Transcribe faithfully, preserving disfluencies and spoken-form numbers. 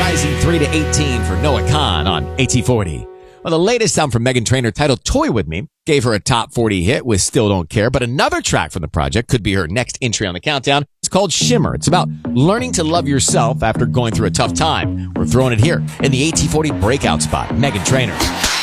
rising three to eighteen for Noah Kahan on A T forty. Well, the latest sound from Meghan Trainor, titled Toy With Me, gave her a top forty hit with Still Don't Care, but another track from the project could be her next entry on the countdown. It's called Shimmer. It's about learning to love yourself after going through a tough time. We're throwing it here in the A T forty breakout spot. Meghan Trainor.